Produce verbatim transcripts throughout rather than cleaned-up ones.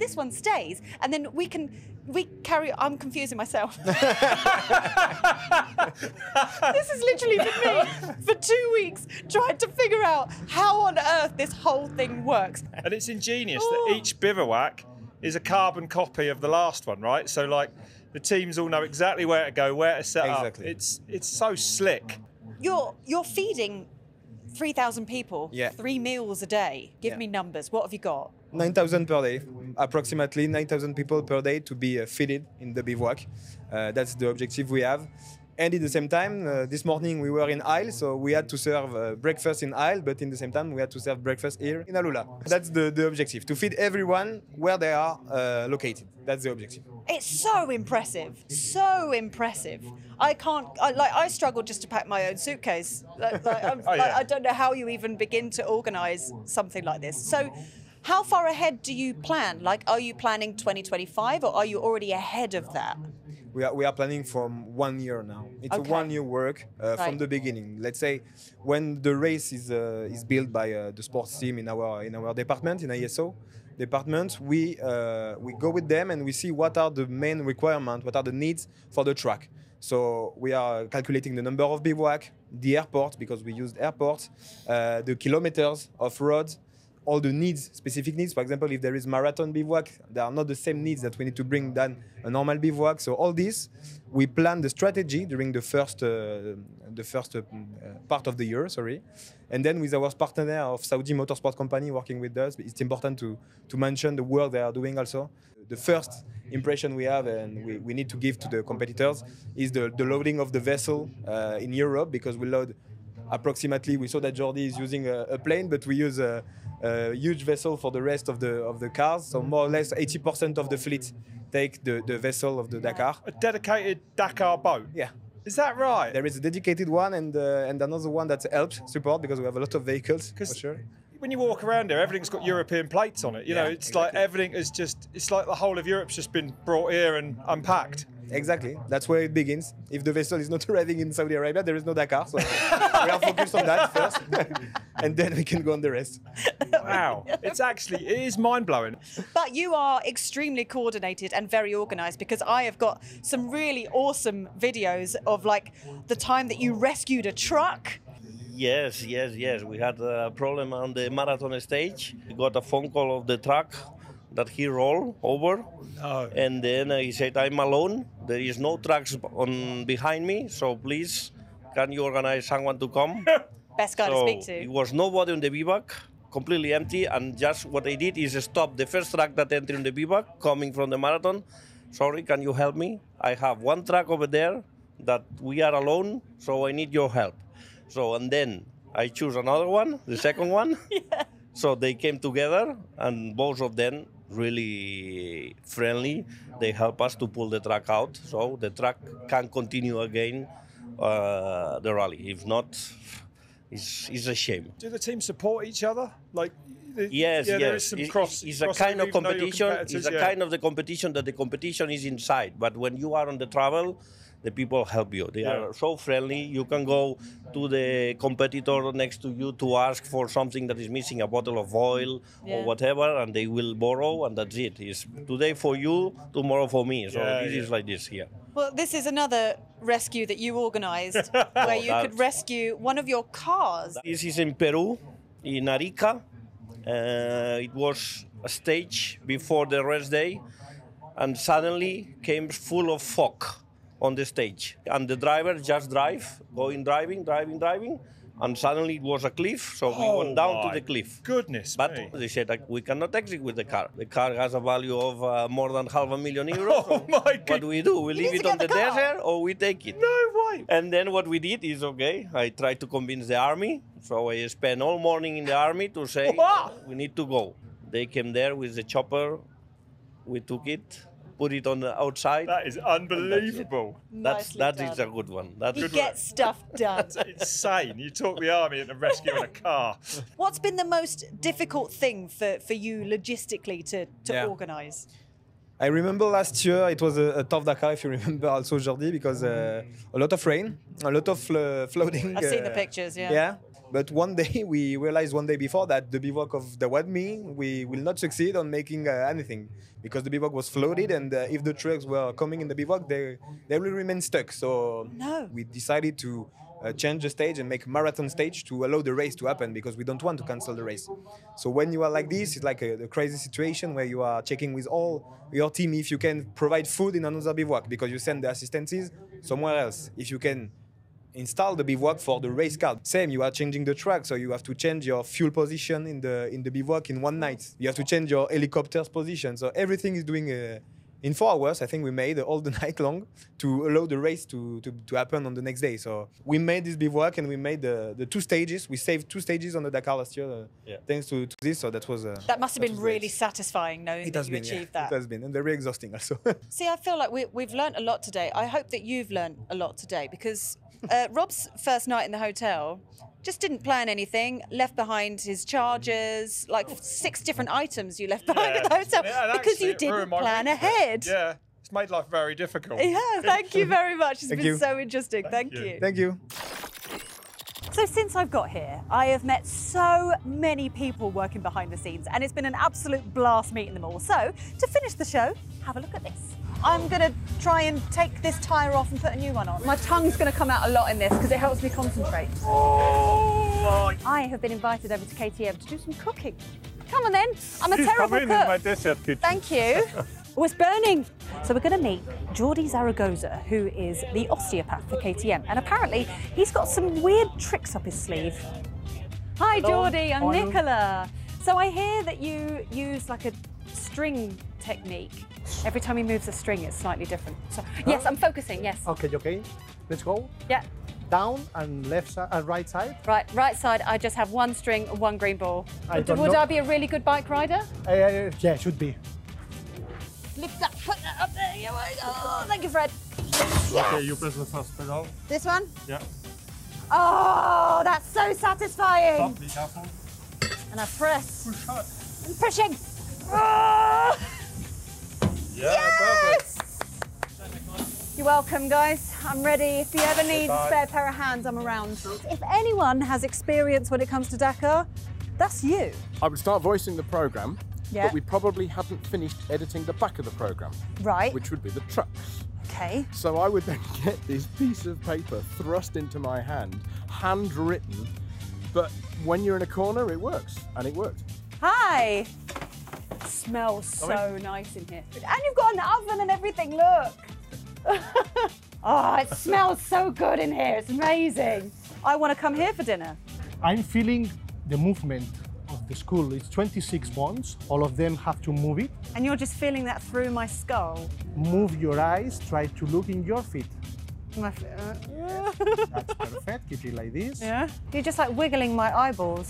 this one stays, and then we can we carry. I'm confusing myself. This has literally been me for two weeks trying to figure out how on earth this whole thing works. And it's ingenious Oh. that each bivouac is a carbon copy of the last one, right? So like the teams all know exactly where to go, where to set Exactly. up. It's it's so slick. You're you're feeding three thousand people, Yeah. three meals a day. Give Yeah. me numbers. What have you got? nine thousand per day, approximately nine thousand people per day to be uh, fitted in the bivouac. Uh, that's the objective we have. And at the same time, uh, this morning we were in Isle, so we had to serve uh, breakfast in Isle, but in the same time we had to serve breakfast here in Alula. That's the, the objective, to feed everyone where they are uh, located. That's the objective. It's so impressive, so impressive. I can't, I, like, I struggle just to pack my own suitcase. Like, like, I'm, Oh, yeah. like, I don't know how you even begin to organise something like this. So, how far ahead do you plan? Like, are you planning twenty twenty-five, or are you already ahead of that? We are, we are planning from one year now. It's Okay. a one year work uh, Right. from the beginning. Let's say when the race is uh, is built by uh, the sports team in our in our department in I S O department, we uh, we go with them and we see what are the main requirements, what are the needs for the track. So we are calculating the number of bivouac, the airport because we used airports, uh, the kilometers of roads, all the needs, specific needs. For example, if there is marathon bivouac, there are not the same needs that we need to bring than a normal bivouac. So all this, we plan the strategy during the first, uh, the first uh, part of the year. Sorry, and then with our partner of Saudi Motorsport Company working with us, it's important to to mention the work they are doing also. The first impression we have and we, we need to give to the competitors is the, the loading of the vessel uh, in Europe, because we load approximately, we saw that Jordi is using a, a plane, but we use a, a huge vessel for the rest of the of the cars. So more or less eighty percent of the fleet take the, the vessel of the Dakar. A dedicated Dakar boat. Yeah. Is that right? There is a dedicated one and uh, and another one that helps support because we have a lot of vehicles for sure. When you walk around there, everything's got European plates on it. You Yeah, know, it's exactly. like everything is just, it's like the whole of Europe's just been brought here and unpacked. Exactly. That's where it begins. If the vessel is not arriving in Saudi Arabia, there is no Dakar. So we are focused on that first, and then we can go on the rest. Wow. It's actually, it is mind-blowing. But you are extremely coordinated and very organised, because I have got some really awesome videos of like the time that you rescued a truck. Yes, yes, yes. We had a problem on the marathon stage. We got a phone call of the truck that he rolled over. Oh. And then uh, he said, I'm alone. There is no trucks on behind me. So please, can you organize someone to come? Best guy so to speak to. It was nobody on the bivouac, completely empty. And just what they did is stop the first truck that entered in the bivouac coming from the marathon. Sorry, can you help me? I have one truck over there that we are alone, so I need your help. So, and then I choose another one, the second one. Yeah. So they came together, and both of them really friendly. They help us to pull the truck out, so the truck can continue again uh, the rally. If not, it's, it's a shame. Do the teams support each other? Like, the- Yes, yeah, yes. there is some It- cross. it's a cross kind of even though you're competition. competitors, It's a yeah. kind of the competition that the competition is inside. But when you are on the travel, the people help you. They Yeah. are so friendly. You can go to the competitor next to you to ask for something that is missing, a bottle of oil Yeah. or whatever, and they will borrow, and that's it. It's today for you, tomorrow for me. So Yeah, this yeah. is like this here. Well, this is another rescue that you organised, where you that- could rescue one of your cars. This is in Peru, in Arica. Uh, it was a stage before the rest day, and suddenly came full of fog on the stage. And the driver just drive, going driving, driving, driving, and suddenly it was a cliff, so we Oh went down my to the cliff. Goodness But me. they said like, we cannot exit with the car. The car has a value of uh, more than half a million euros. Oh my What God. do we do? We leave need it to on get the the car. desert or we take it? No way. And then what we did is, okay, I tried to convince the army. So I spent all morning in the army to say, Wow. we need to go. They came there with the chopper. We took it, put it on the outside. That is unbelievable. That's, Nicely that is done. a good one. That's He gets stuff done. That's insane. You talk the army into rescuing a car. What's been the most difficult thing for, for you logistically to, to Yeah. organise? I remember last year it was a, a tough Dakar, if you remember also, Jordi, because uh, a lot of rain, a lot of flo- flooding. I've seen the uh, pictures, yeah. Yeah. But one day we realized one day before that the bivouac of the Wadmi, we will not succeed on making uh, anything because the bivouac was flooded, and uh, if the trucks were coming in the bivouac, they they will remain stuck. So No. we decided to uh, change the stage and make a marathon stage to allow the race to happen because we don't want to cancel the race. So when you are like this, it's like a, a crazy situation where you are checking with all your team if you can provide food in another bivouac because you send the assistances somewhere else. If you can install the bivouac for the race car. Same, you are changing the track, so you have to change your fuel position in the in the bivouac in one night. You have to change your helicopter's position. So everything is doing uh, in four hours. I think we made all the night long to allow the race to, to, to happen on the next day. So we made this bivouac and we made the, the two stages. We saved two stages on the Dakar last year, uh, Yeah. thanks to, to this. So that was uh, That must have that been was really great. satisfying knowing It that has you been, yeah. achieved that. It has been, and very exhausting also. See, I feel like we, we've learnt a lot today. I hope that you've learnt a lot today because uh, Rob's first night in the hotel just didn't plan anything, left behind his chargers, like six different items you left behind at the hotel Yeah, and because actually you it didn't ruined my plan week. ahead. Yeah, it's made life very difficult. Yeah, thank you very much. It's Thank been you. so interesting. Thank, you. you. Thank you. So since I've got here, I have met so many people working behind the scenes and it's been an absolute blast meeting them all. So to finish the show, have a look at this. I'm going to try and take this tyre off and put a new one on. My tongue's going to come out a lot in this because it helps me concentrate. Oh. I have been invited over to K T M to do some cooking. Come on then, I'm a terrible cook. desert kitchen. Thank you. Oh, it's burning. So we're going to meet Jordi Zaragoza, who is the osteopath for K T M. And apparently he's got some weird tricks up his sleeve. Hi, Jordi, I'm Nicola. So I hear that you use like a string technique. Every time he moves a string, it's slightly different. So, yes, I'm focusing, yes. Okay, okay. Let's go. Yeah, Down and left side and right side. right, right side, I just have one string and one green ball. I Would, don't would know. I be a really good bike rider? Uh, yeah, should be. Lift that, put that up there. Yeah, wait. Oh, thank you, Fred. Okay, you press the first pedal. This one? Yeah. Oh, that's so satisfying. Be careful. And I press. Push hard. I'm pushing. Oh, Yeah, yes! You're welcome, guys. I'm ready. If you ever need a Bye. spare pair of hands, I'm around. If anyone has experience when it comes to Dakar, that's you. I would start voicing the programme, Yeah. but we probably hadn't finished editing the back of the programme, Right. which would be the trucks. Okay. So I would then get this piece of paper thrust into my hand, handwritten, but when you're in a corner, it works, and it worked. Hi. Smells so nice in here. And you've got an oven and everything, look. Oh, it smells so good in here. It's amazing. I want to come here for dinner. I'm feeling the movement of the school. It's twenty-six bones. All of them have to move it. And you're just feeling that through my skull. Move your eyes. Try to look in your feet. My f- uh, yeah. That's perfect. Keep it like this. Yeah. You're just like wiggling my eyeballs.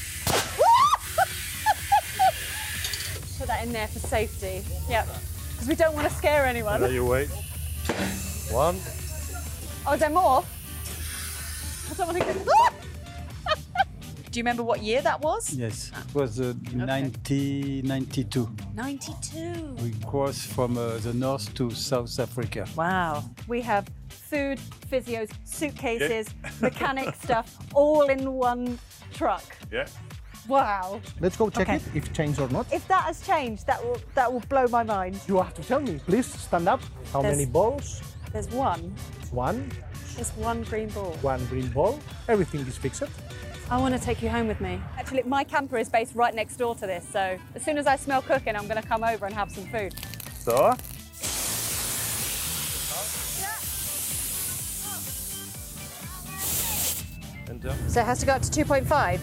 Put that in there for safety. Yep. Because we don't want to scare anyone. There you wait. One. Oh, is there more? I don't want to get. Do you remember what year that was? Yes, it was uh, nineteen ninety-two. ninety-two. We crossed from uh, the north to South Africa. Wow. We have food, physios, suitcases, mechanic stuff, all in one truck. Yeah. Wow. Let's go check Okay. it if changed or not. If that has changed, that will that will blow my mind. You have to tell me. Please stand up. How There's- many balls? There's one. One. There's one green ball. One green ball. Everything is fixed. I want to take you home with me. Actually, my camper is based right next door to this, so as soon as I smell cooking, I'm going to come over and have some food. So. Enter. So it has to go up to two point five?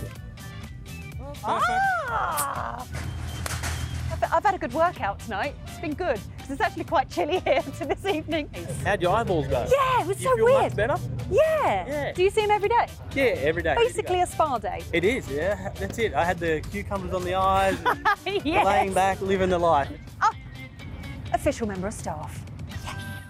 Ah! I've, I've had a good workout tonight. It's been good, because it's actually quite chilly here to this evening. How'd your eyeballs go? Yeah, it was You so feel weird. much better? Yeah. Yeah. Do you see him every day? Yeah, every day. Basically a spa day. It is, yeah. That's it. I had the cucumbers on the eyes, and Yes. laying back, living the life. Official member of staff.